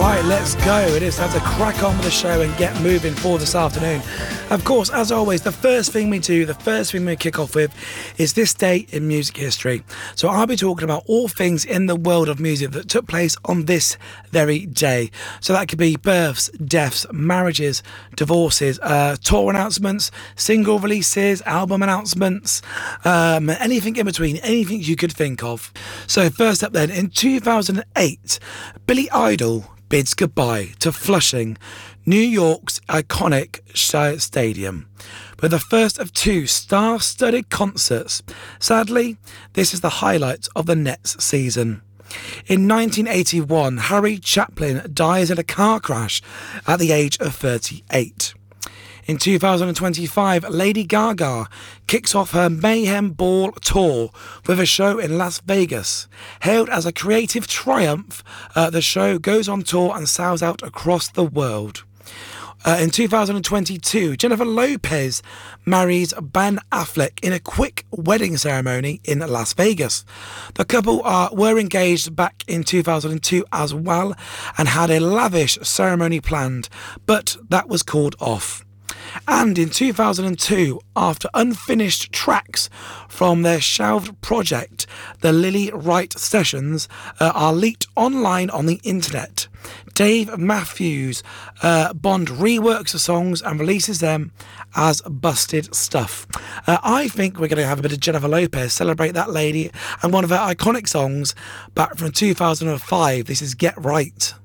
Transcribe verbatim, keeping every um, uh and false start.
Right, let's go. It is time to crack on with the show and get moving for this afternoon. Of course, as always, the first thing we do, the first thing we kick off with is this day in music history. So I'll be talking about all things in the world of music that took place on this very day. So that could be births, deaths, marriages, divorces, uh, tour announcements, single releases, album announcements, um, anything in between, anything you could think of. So first up then, in two thousand eight, Billy Idol bids goodbye to Flushing, New York's iconic Shire Stadium, with the first of two star-studded concerts. Sadly, this is the highlight of the Nets season. In nineteen eighty-one, Harry Chaplin dies in a car crash at the age of thirty-eight. In two thousand twenty-five, Lady Gaga kicks off her Mayhem Ball tour with a show in Las Vegas. Hailed as a creative triumph, uh, the show goes on tour and sells out across the world. Uh, in two thousand twenty-two, Jennifer Lopez marries Ben Affleck in a quick wedding ceremony in Las Vegas. The couple are, were engaged back in two thousand two as well and had a lavish ceremony planned, but that was called off. And in two thousand two, after unfinished tracks from their shelved project, the Lily Wright Sessions uh, are leaked online on the internet. Dave Matthews uh, Bond reworks the songs and releases them as busted stuff. Uh, I think we're going to have a bit of Jennifer Lopez, celebrate that lady, and one of her iconic songs back from two thousand five. This is Get Right.